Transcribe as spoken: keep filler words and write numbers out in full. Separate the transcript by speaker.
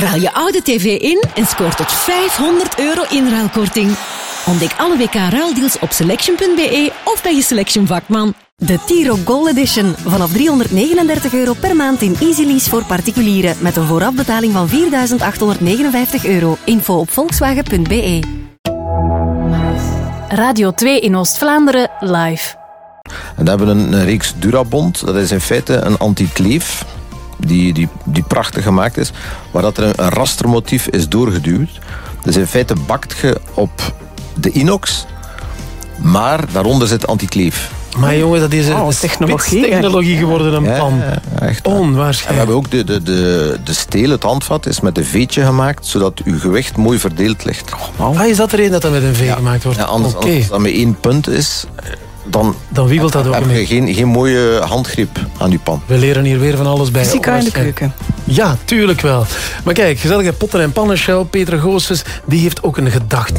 Speaker 1: Ruil je oude tv in en scoor tot vijfhonderd euro inruilkorting. Ontdek alle W K-ruildeals op selection punt b e of bij je Selection vakman.
Speaker 2: De Tiro Gold Edition. Vanaf driehonderdnegenendertig euro per maand in Easy Lease voor particulieren. Met een voorafbetaling van vierduizend achthonderdnegenenvijftig euro. Info op volkswagen punt b e. Radio twee in Oost-Vlaanderen live.
Speaker 3: En dan hebben we een, een reeks Durabond. Dat is in feite een antikleef die, die, die prachtig gemaakt is, waar dat er een, een rastermotief is doorgeduwd. Dus in feite bakt je op de inox, maar daaronder zit antikleef.
Speaker 4: Maar jongen, dat is een
Speaker 5: oh, technologie,
Speaker 4: technologie geworden, een
Speaker 3: ja,
Speaker 4: pan.
Speaker 3: Ja, echt.
Speaker 4: Onwaarschijnlijk.
Speaker 3: En we hebben ook de, de, de, de steel, het handvat, is met een veetje gemaakt, zodat uw gewicht mooi verdeeld ligt.
Speaker 4: Oh, ah, is dat er een dat dat met een V
Speaker 3: ja.
Speaker 4: gemaakt wordt?
Speaker 3: Ja, anders,
Speaker 4: okay.
Speaker 3: Als dat met één punt is, dan,
Speaker 4: dan wiebelt dat ook
Speaker 3: heb je geen, geen mooie handgrip aan uw pan.
Speaker 4: We leren hier weer van alles bij.
Speaker 5: Fysica in de keuken.
Speaker 4: Ja, tuurlijk wel. Maar kijk, gezellige potten- en pannenshow. Peter Goossens, die heeft ook een gedachte.